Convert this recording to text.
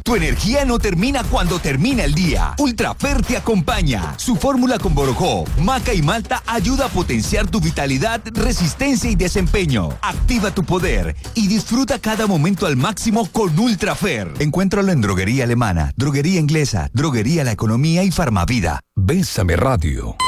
Tu energía no termina cuando termina el día. Ultrafer te acompaña. Su fórmula con borojó, maca y malta ayuda a potenciar tu vitalidad, resistencia y desempeño. Activa tu poder y disfruta cada momento al máximo con Ultrafer. Encuéntralo en Droguería Alemana, Droguería Inglesa, Droguería La Economía y Farmavida. Bésame Radio.